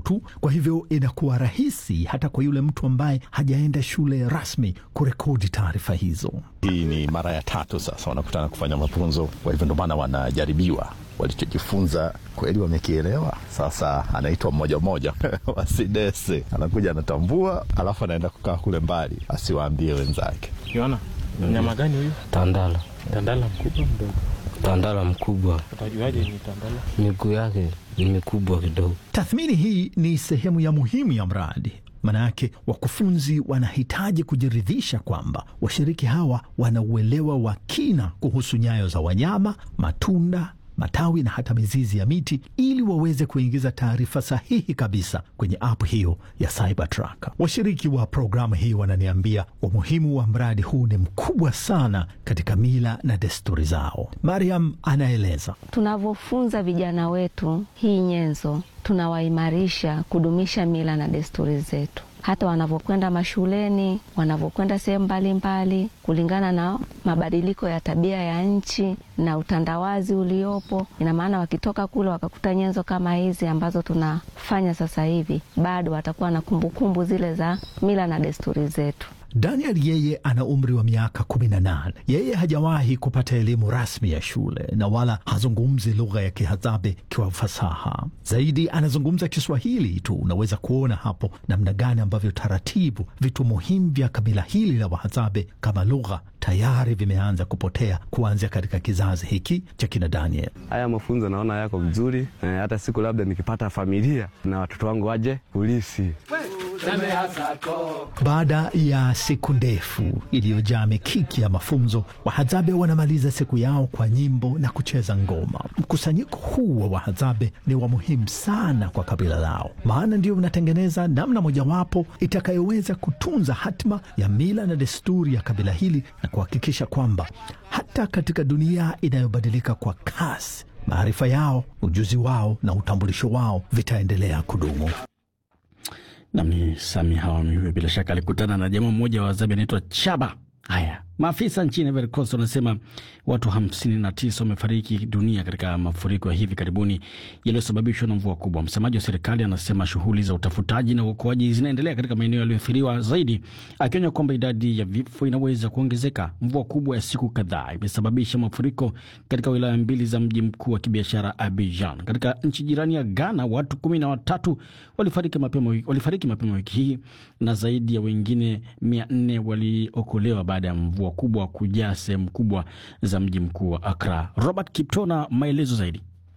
tu. Kwa hivyo inakuwa rahisi hata kwa yule mtu ambaye hajaenda shule rasmi kurekodi taarifa hizo. Hii ni mara ya 3 sasa wanakutana kufanya mafunzo, kwa hivyo ndio maana wanajaribiwa walichojifunza kweli wamekielewa. Sasa anaitwa mmoja wasidese, anakuja anatambua, alafu anaenda kukaa kule mbali asiwaambie wenzake. Unaona? Nyama gani huyu? Tandala. Tandala mkubwa mdogo? Tandala mkubwa. Utajuaje ni tandala? Miguu yake ni mikubwa kidogo. Tathmini hii ni sehemu ya muhimu ya mradi. Manake wakufunzi wanahitaji kujiridhisha kwamba washiriki hawa wanauelewa wa kina kuhusu nyayo za wanyama, matunda, matawi na hata mizizi ya miti, ili waweze kuingiza taarifa sahihi kabisa kwenye app hiyo ya Cybertruck. Washiriki wa programu hii wananiambia umuhimu wa mradi huu ni mkubwa sana katika mila na desturi zao. Mariam anaeleza. Tunavyofunza vijana wetu hii nyenzo, tunawaimarisha kudumisha mila na desturi zetu. Hata wanavyokwenda mashuleni, wanavyokwenda sehemu mbalimbali, kulingana na mabadiliko ya tabia ya nchi na utandawazi uliopo. Ina maana wakitoka kule wakakuta nyenzo kama hizi ambazo tunafanya sasa hivi, bado watakuwa na kumbukumbu zile za mila na desturi zetu. Daniel yeye ana umri wa miaka 18. Yeye hajawahi kupata elimu rasmi ya shule na wala hazungumzi lugha ya Kihadzabe kwa fasaha. Zaidi anazungumza Kiswahili tu. Unaweza kuona hapo namna gani ambavyo taratibu vitu muhimu vya kabila hili la Wahadzabe kama lugha tayari vimeanza kupotea kuanzia katika kizazi hiki cha kina Daniel. Haya mafunzo naona yako vizuri. Hata siku labda nikipata familia na watoto wangu waje polisi. Baada ya siku ndefu iliyojaa mikiki ya mafunzo, Wahadzabe wanamaliza siku yao kwa nyimbo na kucheza ngoma. Mkusanyiko huu wa Wahadzabe ni wa muhimu sana kwa kabila lao, maana ndio unatengeneza namna mojawapo itakayoweza kutunza hatima ya mila na desturi ya kabila hili na kuhakikisha kwamba hata katika dunia inayobadilika kwa kasi, maarifa yao, ujuzi wao na utambulisho wao vitaendelea kudumu. Nami Sami Hawami huyo bila shaka alikutana na jamaa mmoja wa Wahadzabe anaitwa Chaba. Haya, maafisa nchini Ivory Coast wanasema watu 59 wamefariki dunia katika mafuriko ya hivi karibuni yaliyosababishwa na mvua kubwa. Msemaji wa serikali anasema shughuli za utafutaji na uokoaji zinaendelea katika maeneo yaliyoathiriwa zaidi, akionya kwamba idadi ya vifo inaweza kuongezeka. Mvua kubwa ya siku kadhaa imesababisha mafuriko katika wilaya 2 za mji mkuu wa kibiashara Abidjan. Katika nchi jirani ya Ghana, watu 13 walifariki mapema wiki hii na zaidi ya wengine 400 waliokolewa baada ya mvua kubwa kujaa sehemu kubwa za mji mkuu wa Accra. Robert Kipto na maelezo zaidi.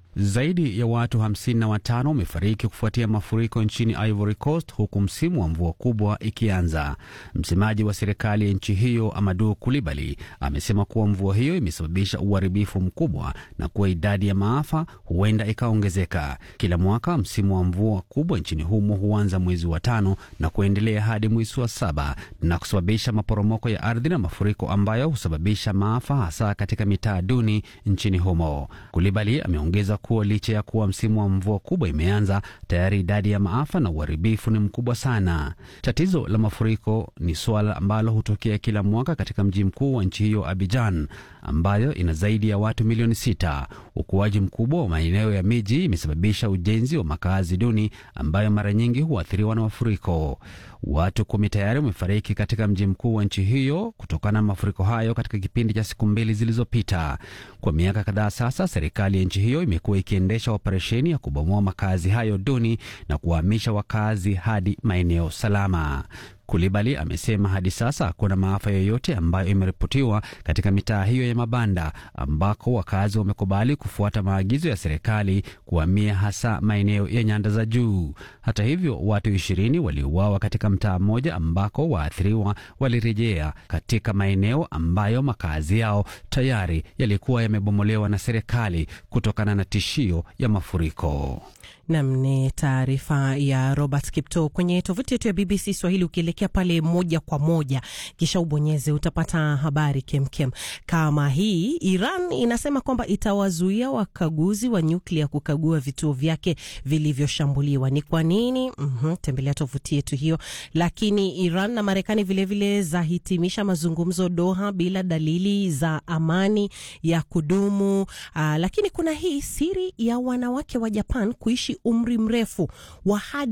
Zaidi ya watu 55 wamefariki kufuatia mafuriko nchini Ivory Coast, huku msimu wa mvua kubwa ikianza. Msemaji wa serikali ya nchi hiyo, Amadou Coulibaly, amesema kuwa mvua hiyo imesababisha uharibifu mkubwa na kuwa idadi ya maafa huenda ikaongezeka. Kila mwaka msimu wa mvua kubwa nchini humo huanza mwezi wa 5 na kuendelea hadi mwezi wa 7 na kusababisha maporomoko ya ardhi na mafuriko ambayo husababisha maafa hasa katika mitaa duni nchini humo. Coulibaly ameongeza kuwa licha ya kuwa msimu wa mvua kubwa imeanza, tayari idadi ya maafa na uharibifu ni mkubwa sana. Tatizo la mafuriko ni swala ambalo hutokea kila mwaka katika mji mkuu wa nchi hiyo Abidjan, ambayo ina zaidi ya watu milioni 6. Ukuaji mkubwa wa maeneo ya miji imesababisha ujenzi wa makazi duni ambayo mara nyingi huathiriwa na mafuriko. Watu 10 tayari wamefariki katika mji mkuu wa nchi hiyo kutokana na mafuriko hayo katika kipindi cha siku 2 zilizopita. Kwa miaka kadhaa sasa, serikali ya nchi hiyo imekuwa ikiendesha operesheni ya kubomoa makazi hayo duni na kuhamisha wakazi hadi maeneo salama. Coulibaly amesema hadi sasa hakuna maafa yoyote ambayo imeripotiwa katika mitaa hiyo ya mabanda, ambako wakazi wamekubali kufuata maagizo ya serikali kuhamia hasa maeneo ya nyanda za juu. Hata hivyo, watu 20 waliuawa katika mtaa mmoja ambako waathiriwa walirejea katika maeneo ambayo makazi yao tayari yalikuwa yamebomolewa na serikali kutokana na tishio ya mafuriko. Nam ni taarifa ya Robert Kipto kwenye tovuti yetu ya BBC Swahili. Ukielekea pale moja kwa moja kisha ubonyeze, utapata habari kemkem kama hii. Iran inasema kwamba itawazuia wakaguzi wa nyuklia kukagua vituo vyake vilivyoshambuliwa. Ni kwa nini? Tembelea tovuti yetu hiyo. Lakini Iran na Marekani vilevile zahitimisha mazungumzo Doha bila dalili za amani ya kudumu. Lakini kuna hii siri ya wanawake wa Japan kuishi umri mrefu wa hadi